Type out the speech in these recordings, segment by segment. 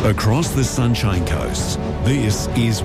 Across the Sunshine Coast, this is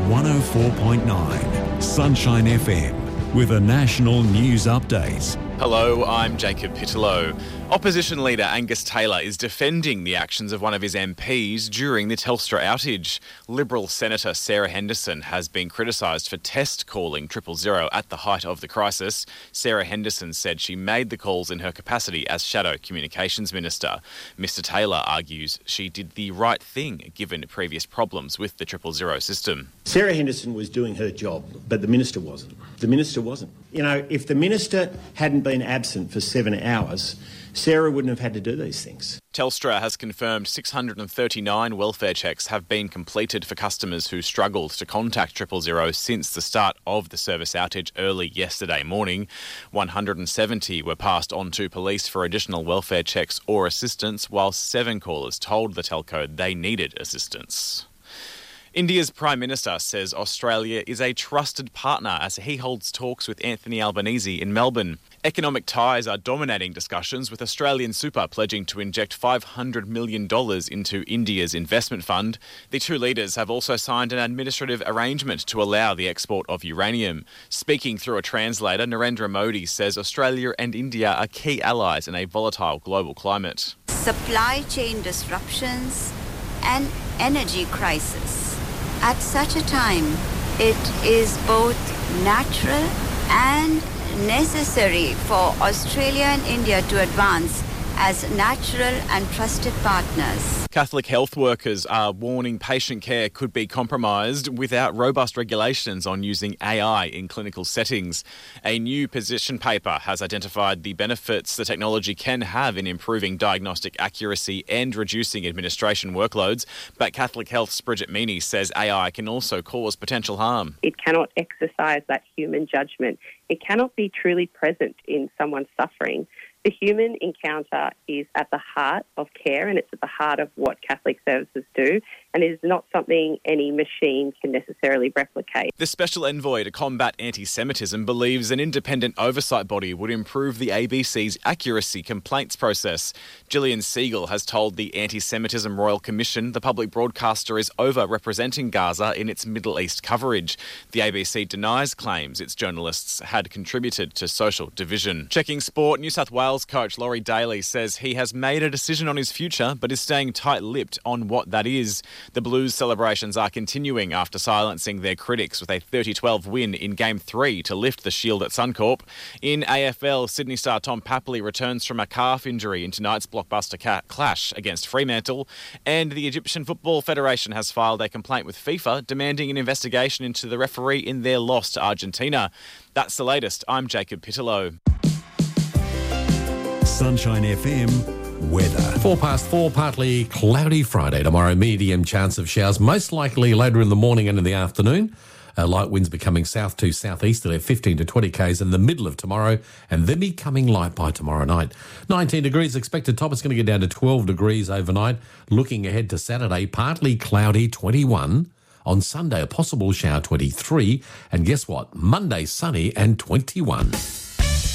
104.9 Sunshine FM with a national news update. Hello, I'm Jacob Pittelow. Opposition leader Angus Taylor is defending the actions of one of his MPs during the Telstra outage. Liberal Senator Sarah Henderson has been criticised for test calling 000 at the height of the crisis. Sarah Henderson said she made the calls in her capacity as Shadow Communications Minister. Mr Taylor argues she did the right thing given previous problems with the 000 system. Sarah Henderson was doing her job, but the Minister wasn't. The Minister wasn't. You know, if the Minister hadn't been absent for 7 hours, Sarah wouldn't have had to do these things. Telstra has confirmed 639 welfare checks have been completed for customers who struggled to contact 000 since the start of the service outage early yesterday morning. 170 were passed on to police for additional welfare checks or assistance, while 7 callers told the telco they needed assistance. India's Prime Minister says Australia is a trusted partner as he holds talks with Anthony Albanese in Melbourne. Economic ties are dominating discussions, with Australian Super pledging to inject $500 million into India's investment fund. The two leaders have also signed an administrative arrangement to allow the export of uranium. Speaking through a translator, Narendra Modi says Australia and India are key allies in a volatile global climate. Supply chain disruptions and energy crisis. At such a time, it is both natural and necessary for Australia and India to advance as natural and trusted partners. Catholic health workers are warning patient care could be compromised without robust regulations on using AI in clinical settings. A new position paper has identified the benefits the technology can have in improving diagnostic accuracy and reducing administration workloads, but Catholic Health's Bridget Meany says AI can also cause potential harm. It cannot exercise that human judgment. It cannot be truly present in someone's suffering. The human encounter is at the heart of care, and it's at the heart of what Catholic services do, and it is not something any machine can necessarily replicate. The Special Envoy to combat anti-Semitism believes an independent oversight body would improve the ABC's accuracy complaints process. Gillian Siegel has told the Anti-Semitism Royal Commission the public broadcaster is over-representing Gaza in its Middle East coverage. The ABC denies claims its journalists had contributed to social division. Checking sport, New South Wales coach Laurie Daly says he has made a decision on his future but is staying tight-lipped on what that is. The Blues celebrations are continuing after silencing their critics with a 30-12 win in Game 3 to lift the shield at Suncorp. In AFL, Sydney star Tom Papley returns from a calf injury in tonight's blockbuster clash against Fremantle, and the Egyptian Football Federation has filed a complaint with FIFA demanding an investigation into the referee in their loss to Argentina. That's the latest. I'm Jacob Pittelow. Sunshine FM weather. 4:04, partly cloudy Friday. Tomorrow, medium chance of showers, most likely later in the morning and in the afternoon. Light winds becoming south to southeasterly, 15 to 20 k's in the middle of tomorrow, and then becoming light by tomorrow night. 19 degrees expected top. It's going to get down to 12 degrees overnight. Looking ahead to Saturday, partly cloudy, 21. On Sunday, a possible shower, 23. And guess what? Monday, sunny and 21.